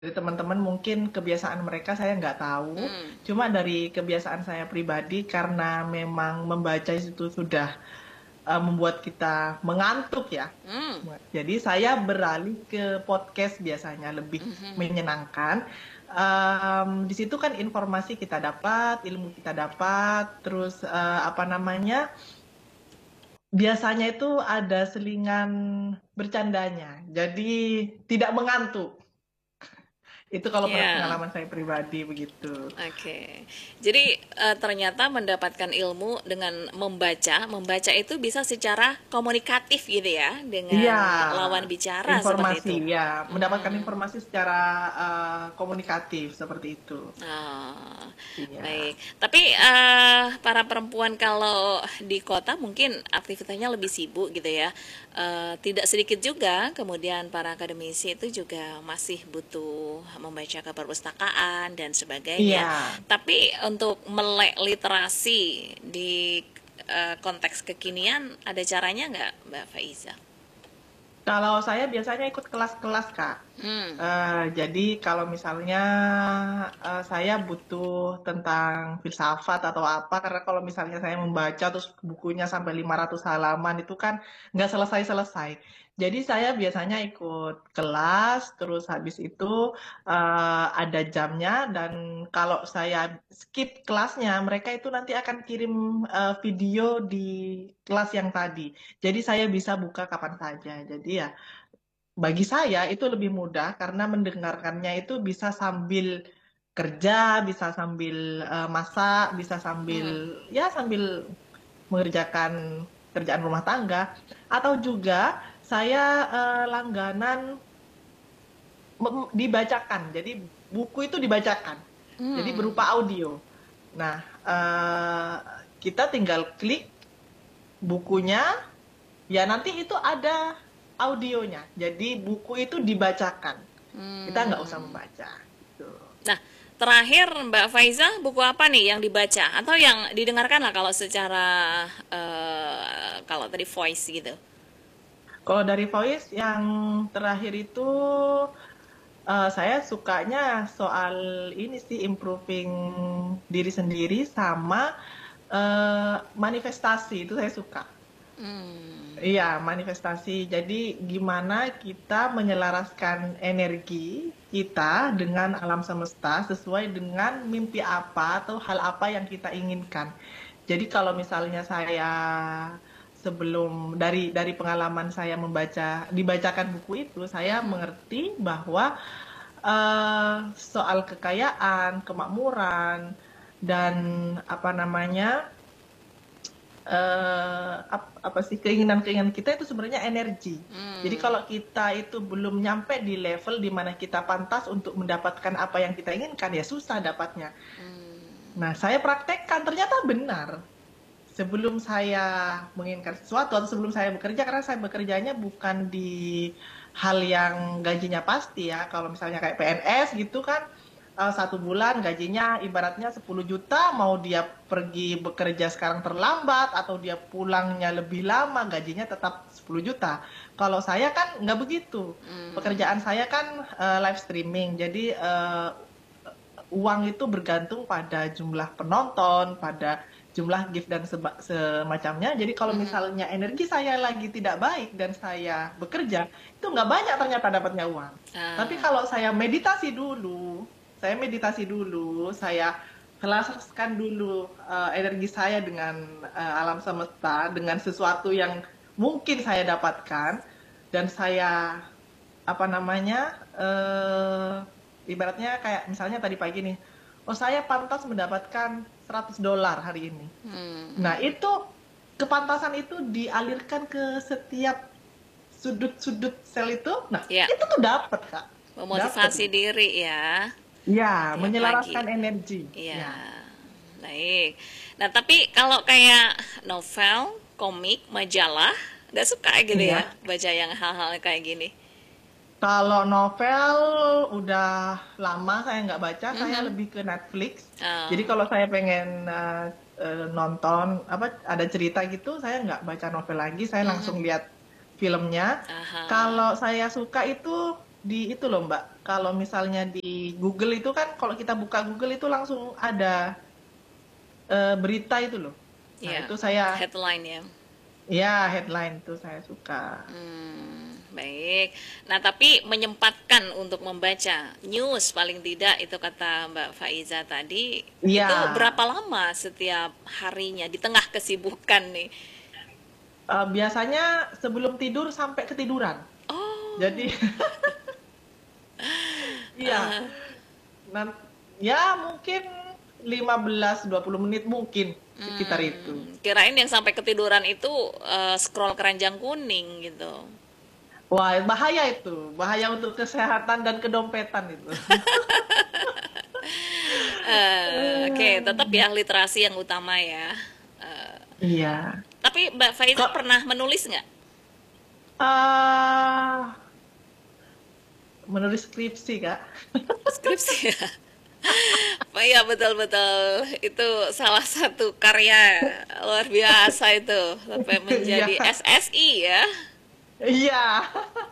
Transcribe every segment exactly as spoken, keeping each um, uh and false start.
dari teman-teman mungkin kebiasaan mereka saya nggak tahu. Hmm. Cuma dari kebiasaan saya pribadi karena memang membaca itu sudah uh, membuat kita mengantuk ya. Hmm. Jadi saya beralih ke podcast biasanya lebih Mhm. menyenangkan. Um, di situ kan informasi kita dapat, ilmu kita dapat, terus uh, apa namanya? Biasanya itu ada selingan bercandanya. Jadi tidak mengantuk. Itu kalau Ya. pengalaman saya pribadi begitu. Oke, jadi eh, ternyata mendapatkan ilmu dengan membaca, membaca itu bisa secara komunikatif gitu ya, Iya, dengan lawan bicara seperti informasi itu. ya, mendapatkan Hmm. informasi secara uh, komunikatif seperti itu. Ah, Iya. baik. Tapi eh, para perempuan kalau di kota mungkin aktivitasnya lebih sibuk gitu ya. Eh, tidak sedikit juga, kemudian para akademisi itu juga masih butuh membaca ke perpustakaan dan sebagainya. Iya. Tapi untuk melek literasi di eh, konteks kekinian, ada caranya nggak, Mbak Faiza? Kalau saya biasanya ikut kelas-kelas, Kak. Hmm. Eh, jadi kalau misalnya eh, saya butuh tentang filsafat atau apa, karena kalau misalnya saya membaca terus bukunya sampai lima ratus halaman itu kan nggak selesai-selesai. Jadi saya biasanya ikut kelas, terus habis itu eh, ada jamnya, dan kalau saya skip kelasnya, mereka itu nanti akan kirim eh, video di kelas yang tadi. Jadi saya bisa buka kapan saja. Jadi ya bagi saya itu lebih mudah karena mendengarkannya itu bisa sambil kerja, bisa sambil eh, masak, bisa sambil Hmm. ya sambil mengerjakan kerjaan rumah tangga, atau juga saya eh, langganan mem- dibacakan. Jadi buku itu dibacakan. Jadi Hmm. berupa audio. Nah, eh, kita tinggal klik bukunya. Ya, nanti itu ada audionya. Jadi buku itu dibacakan. Kita nggak usah Hmm. membaca. Gitu. Nah, terakhir Mbak Faiza, buku apa nih yang dibaca atau yang didengarkan lah kalau secara eh, kalau tadi voice gitu. Kalau dari Voice yang terakhir itu eh, saya sukanya soal ini sih improving diri sendiri sama eh, manifestasi itu saya suka. Hmm. Iya, manifestasi. Jadi gimana kita menyelaraskan energi kita dengan alam semesta sesuai dengan mimpi apa atau hal apa yang kita inginkan. Jadi kalau misalnya saya sebelum dari dari pengalaman saya membaca dibacakan buku itu, saya Mhm. mengerti bahwa eh, soal kekayaan, kemakmuran, dan apa namanya eh, ap- apa sih keinginan-keinginan kita itu sebenarnya energi. Jadi Hmm. kalau kita itu belum nyampe di level di mana kita pantas untuk mendapatkan apa yang kita inginkan, ya susah dapatnya. Hmm. Nah, saya praktekkan ternyata benar. Sebelum saya menginginkan sesuatu atau sebelum saya bekerja, karena saya bekerjanya bukan di hal yang gajinya pasti ya. Kalau misalnya kayak P N S gitu kan, eh, satu bulan gajinya ibaratnya sepuluh juta, mau dia pergi bekerja sekarang terlambat atau dia pulangnya lebih lama, gajinya tetap sepuluh juta. Kalau saya kan nggak begitu. Hmm. Pekerjaan saya kan eh, live streaming, jadi eh, uang itu bergantung pada jumlah penonton, pada jumlah gift dan seba- semacamnya. Jadi kalau Mhm. misalnya energi saya lagi tidak baik dan saya bekerja, itu nggak banyak ternyata dapatnya uang. Tapi Ah. kalau saya meditasi dulu, saya meditasi dulu, saya kelaskan dulu eh, energi saya dengan eh, alam semesta, dengan sesuatu yang mungkin saya dapatkan, dan saya apa namanya eh ibaratnya kayak misalnya tadi pagi nih, oh saya pantas mendapatkan seratus dolar hari ini. Nah, Hmm. itu kepantasan itu dialirkan ke setiap sudut-sudut sel itu. Nah, Ya, itu tuh dapat, Kak. Dapat memotivasi gitu. diri ya Ya, tiap pagi. menyelaraskan energi. Iya. Ya. Baik. Nah, tapi kalau kayak novel, komik, majalah, nggak suka gitu ya Iya. baca yang hal-hal kayak gini. Kalau novel udah lama saya nggak baca, saya Mhm. lebih ke Netflix. Jadi Oh. kalau saya pengen eh, eh, nonton apa ada cerita gitu, saya nggak baca novel lagi, saya Mhm. langsung lihat filmnya. Aha. Kalau saya suka itu di itu loh Mbak, kalau misalnya di Google itu kan, kalau kita buka Google itu langsung ada eh, berita itu loh. Nah, Ya, itu saya, headline ya. ya headline itu saya suka. Hmm, baik. Nah, tapi menyempatkan untuk membaca news paling tidak itu kata Mbak Faiza tadi, Iya, itu berapa lama setiap harinya di tengah kesibukan nih? eh, biasanya sebelum tidur sampai ketiduran. Jadi, Oh, iya, nan- ya mungkin lima belas dua puluh menit mungkin sekitar itu. hmm, kirain yang sampai ketiduran itu eh, scroll keranjang kuning gitu. Wah, bahaya itu. Bahaya untuk kesehatan dan kedompetan itu. Eh, Oke, tetap Eh, ya literasi yang utama ya. Eh, iya. tapi Mbak Faiza Kok pernah menulis nggak? ah menulis skripsi, Kak? Skripsi ya? Oh iya betul-betul itu salah satu karya luar biasa itu sampai Iya. menjadi S S I ya. Iya.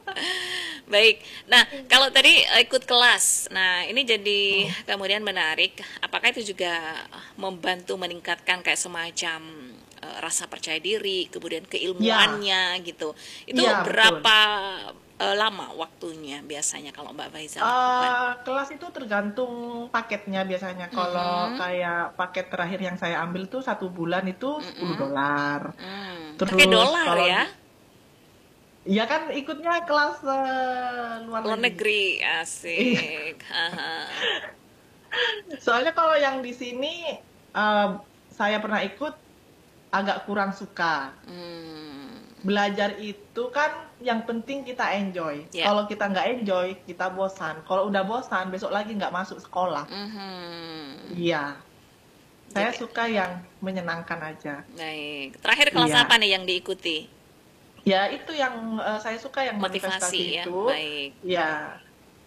Baik. Nah, kalau tadi eh, ikut kelas. Nah, ini jadi kemudian menarik. Apakah itu juga membantu meningkatkan kayak semacam eh, rasa percaya diri, kemudian Iya. keilmuannya gitu. Itu Iya, betul. berapa eh, lama waktunya biasanya kalau Mbak Faiza lakukan? Eh, kelas itu tergantung paketnya biasanya. Kalau Mhm. kayak paket terakhir yang saya ambil tuh satu bulan itu sepuluh Mhm. dolar. Hmm, pakai Terus dolar kalau ya? di, ya kan ikutnya kelas eh, luar Luar negeri. negeri, Iya. asik. Haha. Soalnya kalau yang di sini eh, saya pernah ikut agak kurang suka. Hmm, Belajar itu kan yang penting kita enjoy. ya. Kalau kita nggak enjoy, kita bosan. Kalau udah bosan, besok lagi nggak masuk sekolah. Mhm. Iya, saya Jadi, suka yang menyenangkan aja. baik. Terakhir kelas apa Iya, nih yang diikuti? ya itu yang eh, saya suka yang manifestasi Motivasi ya, itu. baik. Ya,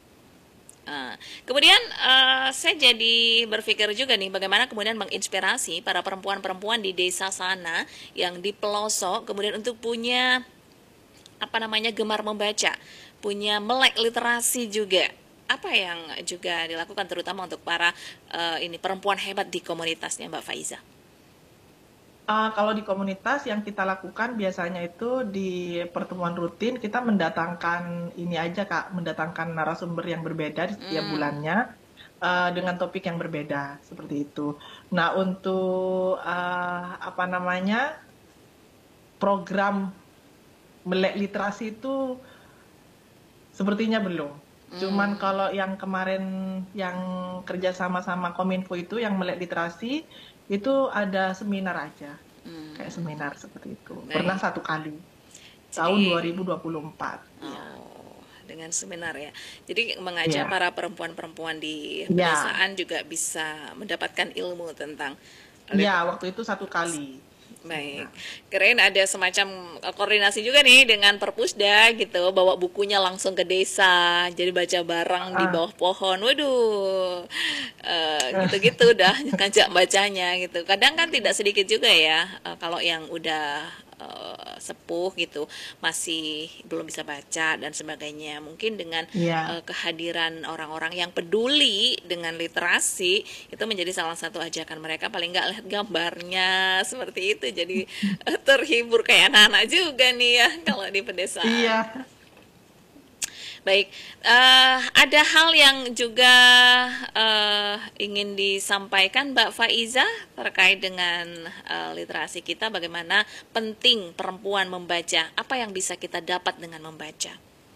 Eh, kemudian eh, saya jadi berpikir juga nih bagaimana kemudian menginspirasi para perempuan-perempuan di desa sana yang di pelosok kemudian untuk punya apa namanya gemar membaca, punya melek literasi juga. Apa yang juga dilakukan terutama untuk para eh, ini perempuan hebat di komunitasnya Mbak Faiza? ah, kalau di komunitas yang kita lakukan biasanya itu di pertemuan rutin kita mendatangkan ini aja Kak, mendatangkan narasumber yang berbeda di setiap Hmm, bulannya eh, dengan topik yang berbeda seperti itu. Nah, untuk eh, apa namanya program melek literasi itu sepertinya belum. Cuman hmm, kalau yang kemarin yang kerja sama-sama Kominfo itu yang melek literasi itu ada seminar aja. Kayak hmm, seminar seperti itu. Pernah baik. satu kali tahun dua Jadi, ribu dua puluh empat. Iya. oh, dengan seminar ya. Jadi mengajak Iya. para perempuan-perempuan di Iya. pedesaan juga bisa mendapatkan ilmu tentang Iya, liter- waktu itu satu kali baik. seminar. Kirain ada semacam eh, koordinasi juga nih dengan Perpusda gitu, bawa bukunya langsung ke desa, jadi baca bareng di Ah, bawah pohon. Waduh, eh, gitu-gitu dah ngajak bacanya gitu. Kadang kan tidak sedikit juga ya, eh, kalau yang udah eh, sepuh gitu, masih belum bisa baca dan sebagainya. Mungkin dengan iya. eh, kehadiran orang-orang yang peduli dengan literasi itu menjadi salah satu ajakan mereka paling nggak lihat gambarnya seperti itu jadi eh, terhibur kayak anak-anak juga nih ya kalau di pedesaan. Iya. Baik, eh, ada hal yang juga eh, ingin disampaikan Mbak Faiza terkait dengan eh, literasi kita, bagaimana penting perempuan membaca, apa yang bisa kita dapat dengan membaca.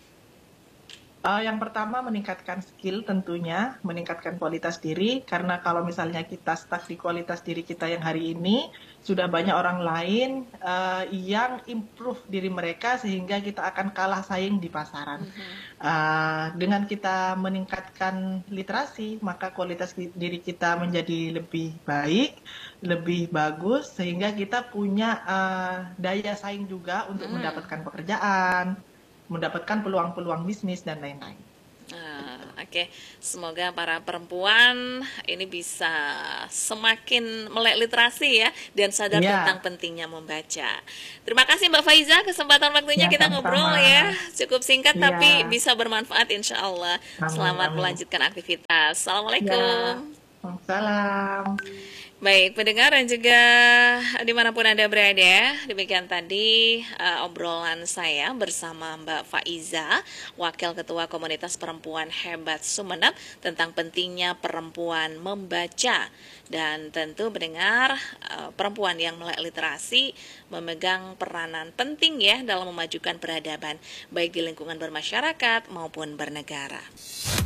Eh, yang pertama meningkatkan skill tentunya, meningkatkan kualitas diri karena kalau misalnya kita stuck di kualitas diri kita yang hari ini, sudah banyak orang lain eh, yang improve diri mereka sehingga kita akan kalah saing di pasaran. Eh, dengan kita meningkatkan literasi, maka kualitas ki- diri kita menjadi lebih baik, lebih bagus sehingga kita punya eh, daya saing juga untuk Hmm. mendapatkan pekerjaan, mendapatkan peluang-peluang bisnis dan lain-lain. Ah, Oke, Semoga para perempuan ini bisa semakin melek literasi ya dan sadar tentang Iya, pentingnya membaca. Terima kasih Mbak Faiza, kesempatan waktunya ya kita sama-sama. ngobrol ya. Cukup singkat Iya, tapi bisa bermanfaat insya Allah. amin, Selamat amin. melanjutkan aktivitas. Ya, Assalamualaikum. salam. Baik, pendengar dan juga dimanapun Anda berada, demikian tadi uh, obrolan saya bersama Mbak Faiza, Wakil Ketua Komunitas Perempuan Hebat Sumeneb, tentang pentingnya perempuan membaca. Dan tentu mendengar uh, perempuan yang melek literasi memegang peranan penting ya dalam memajukan peradaban, baik di lingkungan bermasyarakat maupun bernegara.